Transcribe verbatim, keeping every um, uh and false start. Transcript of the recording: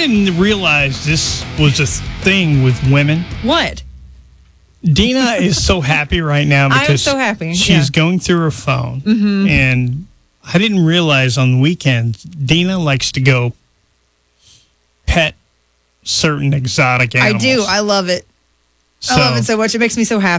didn't realize this was a thing with women. What? Dina is so happy right now I am because so happy, she's yeah. going through her phone. Mm-hmm. And I didn't realize on the weekends, Dina likes to go pet certain exotic animals. I do. I love it. So, I love it so much. It makes me so happy.